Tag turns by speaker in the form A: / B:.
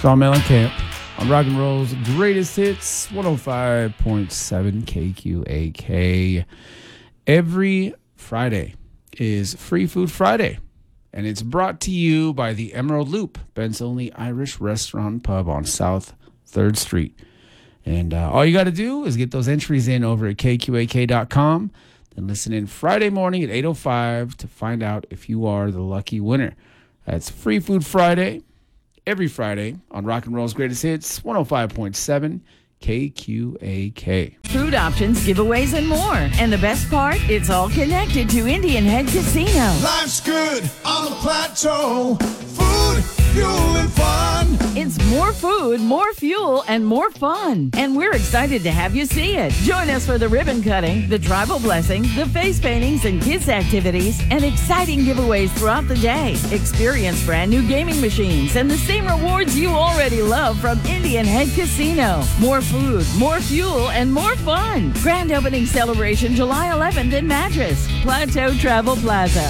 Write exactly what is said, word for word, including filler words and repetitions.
A: John Mellencamp on Rock and Roll's Greatest Hits, one oh five point seven K Q A K. Every Friday is Free Food Friday, and it's brought to you by the Emerald Loop, Ben's only Irish restaurant pub on South third Street. And uh, all you got to do is get those entries in over at K Q A K dot com, then listen in Friday morning at eight oh five to find out if you are the lucky winner. That's Free Food Friday, every Friday on Rock and Roll's Greatest Hits, one oh five point seven K Q A K.
B: Food options, giveaways, and more. And the best part, it's all connected to Indian Head Casino.
C: Life's good on the plateau. Food, fuel, and fun.
B: It's more food, more fuel, and more fun. And we're excited to have you see it. Join us for the ribbon cutting, the tribal blessing, the face paintings and kids activities, and exciting giveaways throughout the day. Experience brand new gaming machines and the same rewards you already love from Indian Head Casino. More food, more fuel, and more fun. Grand opening celebration July eleventh in Madras, Plateau Travel Plaza.